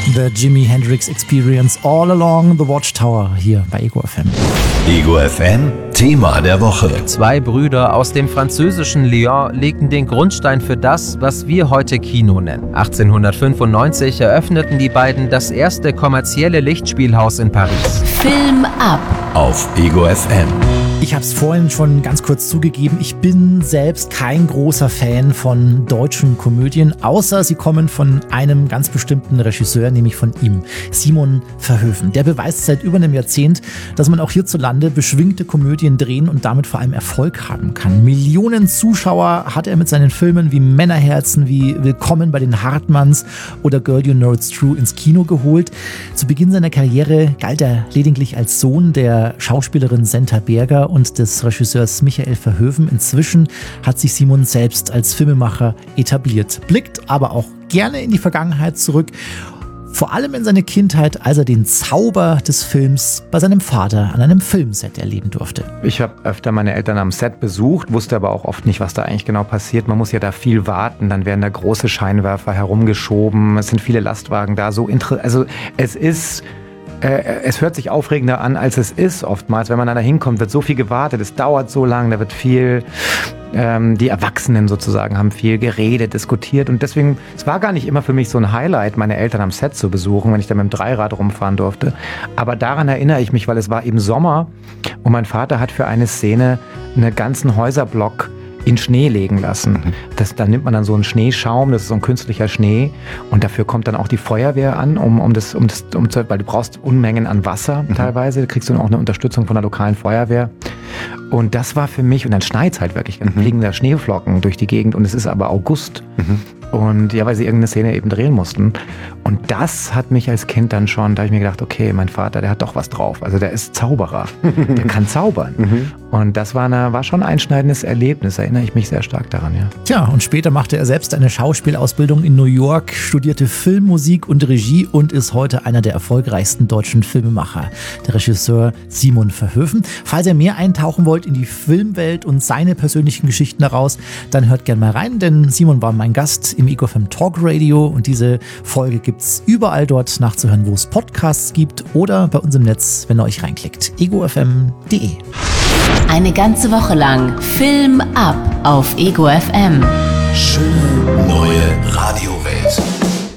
The Jimi Hendrix Experience all along the Watchtower hier bei Ego FM. Ego FM, Thema der Woche. 2 Brüder aus dem französischen Lyon legten den Grundstein für das, was wir heute Kino nennen. 1895 eröffneten die beiden das erste kommerzielle Lichtspielhaus in Paris. Film ab Auf Ego FM. Ich habe es vorhin schon ganz kurz zugegeben, ich bin selbst kein großer Fan von deutschen Komödien, außer sie kommen von einem ganz bestimmten Regisseur, nämlich von ihm, Simon Verhoeven. Der beweist seit über einem Jahrzehnt, dass man auch hierzulande beschwingte Komödien drehen und damit vor allem Erfolg haben kann. Millionen Zuschauer hat er mit seinen Filmen wie Männerherzen, wie Willkommen bei den Hartmanns oder Girl You Know It's True ins Kino geholt. Zu Beginn seiner Karriere galt er lediglich als Sohn der Schauspielerin Senta Berger und des Regisseurs Michael Verhoeven. Inzwischen hat sich Simon selbst als Filmemacher etabliert, blickt aber auch gerne in die Vergangenheit zurück, vor allem in seine Kindheit, als er den Zauber des Films bei seinem Vater an einem Filmset erleben durfte. Ich habe öfter meine Eltern am Set besucht, wusste aber auch oft nicht, was da eigentlich genau passiert. Man muss ja da viel warten, dann werden da große Scheinwerfer herumgeschoben, es sind viele Lastwagen da. Also es hört sich aufregender an, als es ist oftmals. Wenn man da hinkommt, wird so viel gewartet, es dauert so lang, da wird viel, die Erwachsenen sozusagen haben viel geredet, diskutiert und deswegen, es war gar nicht immer für mich so ein Highlight, meine Eltern am Set zu besuchen, wenn ich da mit dem Dreirad rumfahren durfte. Aber daran erinnere ich mich, weil es war eben Sommer und mein Vater hat für eine Szene einen ganzen Häuserblock in Schnee legen lassen. Da nimmt man dann so einen Schneeschaum, das ist so ein künstlicher Schnee und dafür kommt dann auch die Feuerwehr an, weil du brauchst Unmengen an Wasser teilweise, da kriegst du dann auch eine Unterstützung von der lokalen Feuerwehr. Und das war für mich, und dann schneit es halt wirklich, dann fliegen da Schneeflocken durch die Gegend und es ist aber August. Und ja, weil sie irgendeine Szene eben drehen mussten. Und das hat mich als Kind dann schon, da habe ich mir gedacht, okay, mein Vater, der hat doch was drauf. Also der ist Zauberer, der kann zaubern. Und das war schon ein einschneidendes Erlebnis, erinnere ich mich sehr stark daran, ja. Tja, und später machte er selbst eine Schauspielausbildung in New York, studierte Filmmusik und Regie und ist heute einer der erfolgreichsten deutschen Filmemacher, der Regisseur Simon Verhoeven. Falls ihr mehr eintauchen wollt in die Filmwelt und seine persönlichen Geschichten daraus, dann hört gerne mal rein, denn Simon war mein Gast im Ego FM Talk Radio und diese Folge gibt's überall dort nachzuhören, wo es Podcasts gibt oder bei uns im Netz, wenn ihr euch reinklickt. egofm.de. Eine ganze Woche lang Film ab auf Ego FM. Schöne neue Radio.